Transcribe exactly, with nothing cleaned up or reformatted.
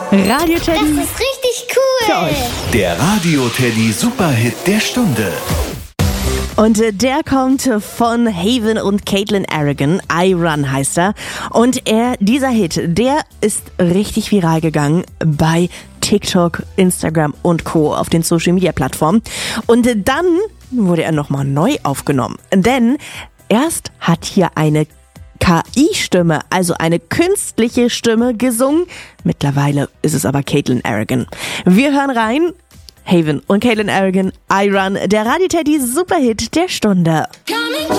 Radio Teddy. Das ist richtig cool. Für euch. Der Radio Teddy Superhit der Stunde. Und äh, der kommt von Haven und Caitlin Aragon. I Run heißt er. Und er, dieser Hit, der ist richtig viral gegangen bei TikTok, Instagram und Co. auf den Social Media Plattformen. Und äh, dann wurde er nochmal neu aufgenommen. Denn erst hat hier eine K I-Stimme, also eine künstliche Stimme, gesungen. Mittlerweile ist es aber Caitlin Aragon. Wir hören rein. Haven und Caitlin Aragon, I Run, der Radio Teddy Superhit der Stunde. Coming